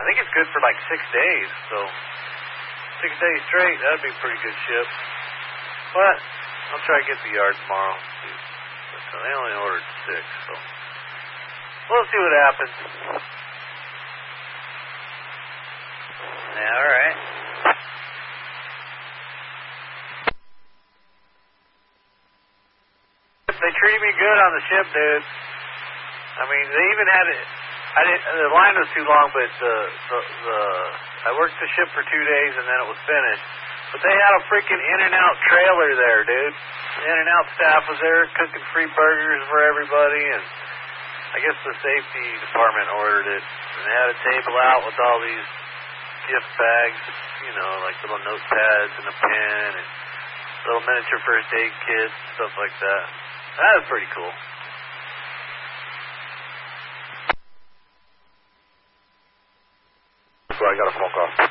I think it's good for like 6 days, so 6 days straight, that'd be a pretty good ship. But I'll try to get the yard tomorrow. But they only ordered 6, so we'll see what happens. Yeah, all right. They treated me good on the ship, dude. I mean, they even had it. The line was too long, but I worked the ship for 2 days and then it was finished. But they had a freaking In-N-Out trailer there, dude. The In-N-Out staff was there cooking free burgers for everybody, and I guess the safety department ordered it. And they had a table out with all these gift bags, you know, like little notepads and a pen and little miniature first aid kits, stuff like that. That was pretty cool. So I got a phone call.